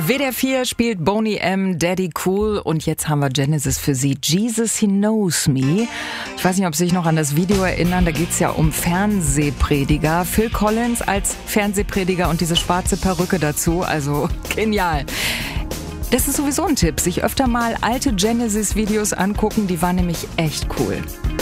WDR 4 spielt Boney M, Daddy Cool und jetzt haben wir Genesis für Sie. Jesus, He Knows Me. Ich weiß nicht, ob Sie sich noch an das Video erinnern, da geht es ja um Fernsehprediger. Phil Collins als Fernsehprediger und diese schwarze Perücke dazu, also genial. Das ist sowieso ein Tipp, sich öfter mal alte Genesis-Videos angucken, die waren nämlich echt cool.